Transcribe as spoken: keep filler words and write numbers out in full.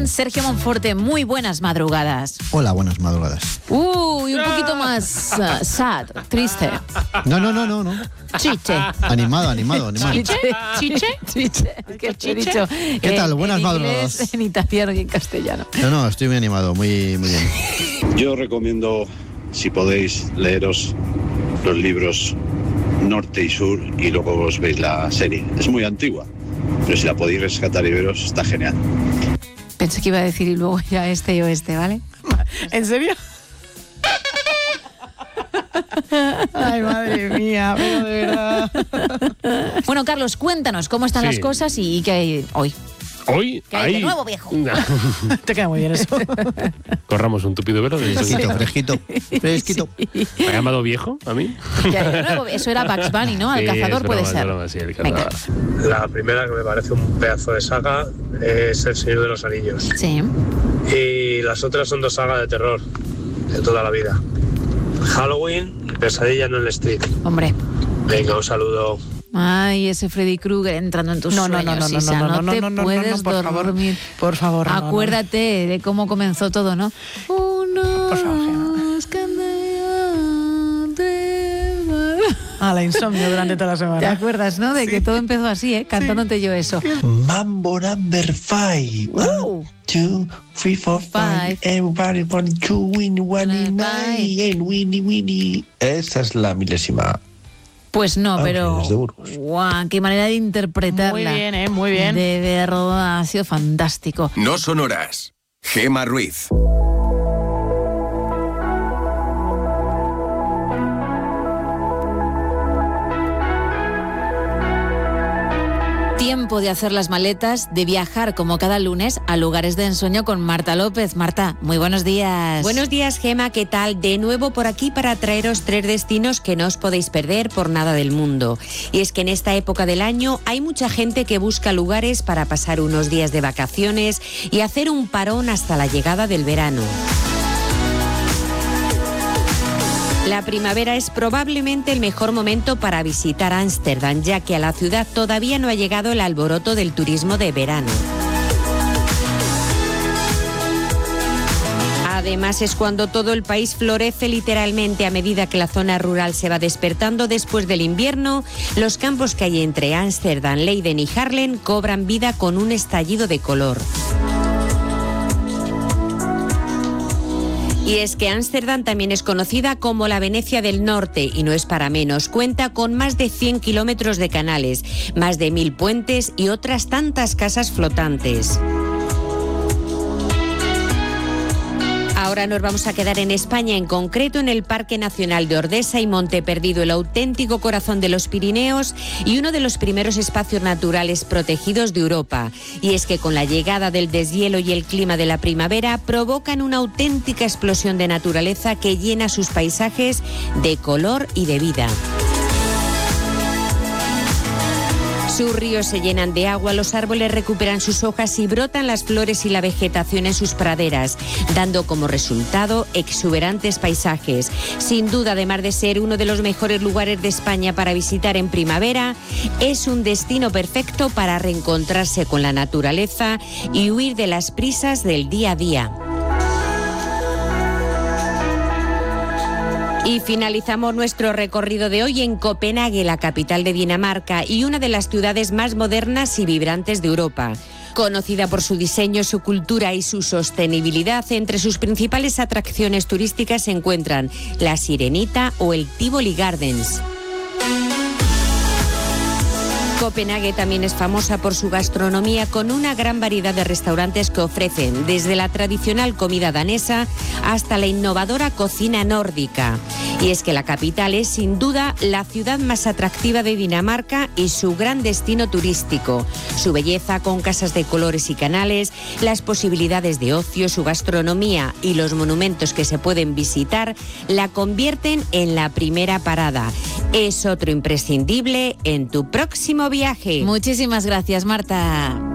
Sergio Monforte, muy buenas madrugadas. Hola, buenas madrugadas. Uy, un poquito más uh, sad, triste. No, no, no, no, no. Chiche. Animado, animado, animado. Chiche. Chiche. Chiche. Es que te he dicho. ¿Qué tal? En, Buenas en madrugadas. Inglés, en italiano y en castellano. No, no, estoy muy animado, muy, muy bien. Yo recomiendo, si podéis, leeros los libros Norte y Sur y luego os veis la serie. Es muy antigua, pero si la podéis rescatar y veros, está genial. Pensé que iba a decir y luego ya este y oeste, ¿vale? ¿En serio? Ay, madre mía, pero de verdad. Bueno, Carlos, cuéntanos cómo están Sí. las cosas y qué hay hoy. Hoy ¿Qué hay de ahí- nuevo, viejo? Te queda muy bien eso. Corramos un tupido velo. De Fresquito, fresquito, fresquito. ¿Me ha llamado viejo a mí? ¿Qué hay de nuevo? Eso era Bugs Bunny, ¿no? Al Sí, cazador es puede broma, es ser. broma, sí, el Venga. cazador. La primera, que me parece un pedazo de saga, es El Señor de los Anillos. Sí. Y las otras son dos sagas de terror de toda la vida. Halloween y Pesadilla en el Street. Hombre. Venga, un saludo. Ay, ese Freddy Krueger entrando en tus No, no, no, sueños, no, no, Isa, no, no, no no, te no, no, puedes no, no, por favor. dormir. Por favor, no, no. Acuérdate de cómo comenzó todo, ¿no? Por favor, Gemma. Ah, la insomnio durante toda la semana. ¿Te acuerdas, no? De que todo empezó así, ¿eh? Cantándote yo eso. Mambo number five. Uh. One, two, three, four, five. Five. Everybody want to win, one, nine, and winnie, winnie. Esa es la milésima. Pues no, pero... Ángeles de Burgos. ¡Guau! ¡Qué manera de interpretarla! Muy bien, ¿eh? Muy bien. De verdad, ha sido fantástico. No son horas. Gema Ruiz. Tiempo de hacer las maletas, de viajar como cada lunes a lugares de ensueño con Marta López. Marta, muy buenos días. Buenos días, Gema, ¿qué tal? De nuevo por aquí para traeros tres destinos que no os podéis perder por nada del mundo. Y es que en esta época del año hay mucha gente que busca lugares para pasar unos días de vacaciones y hacer un parón hasta la llegada del verano. La primavera es probablemente el mejor momento para visitar Ámsterdam, ya que a la ciudad todavía no ha llegado el alboroto del turismo de verano. Además es cuando todo el país florece literalmente a medida que la zona rural se va despertando después del invierno. Los campos que hay entre Ámsterdam, Leiden y Haarlem cobran vida con un estallido de color. Y es que Ámsterdam también es conocida como la Venecia del Norte y no es para menos. Cuenta con más de cien kilómetros de canales, más de mil puentes y otras tantas casas flotantes. Ahora nos vamos a quedar en España, en concreto en el Parque Nacional de Ordesa y Monte Perdido, el auténtico corazón de los Pirineos y uno de los primeros espacios naturales protegidos de Europa. Y es que con la llegada del deshielo y el clima de la primavera provocan una auténtica explosión de naturaleza que llena sus paisajes de color y de vida. Sus ríos se llenan de agua, los árboles recuperan sus hojas y brotan las flores y la vegetación en sus praderas, dando como resultado exuberantes paisajes. Sin duda, además de ser uno de los mejores lugares de España para visitar en primavera, es un destino perfecto para reencontrarse con la naturaleza y huir de las prisas del día a día. Y finalizamos nuestro recorrido de hoy en Copenhague, la capital de Dinamarca y una de las ciudades más modernas y vibrantes de Europa. Conocida por su diseño, su cultura y su sostenibilidad, entre sus principales atracciones turísticas se encuentran la Sirenita o el Tivoli Gardens. Copenhague también es famosa por su gastronomía, con una gran variedad de restaurantes que ofrecen desde la tradicional comida danesa hasta la innovadora cocina nórdica. Y es que la capital es sin duda la ciudad más atractiva de Dinamarca y su gran destino turístico. Su belleza con casas de colores y canales, las posibilidades de ocio, su gastronomía y los monumentos que se pueden visitar la convierten en la primera parada. Es otro imprescindible en tu próximo viaje. Muchísimas gracias, Marta.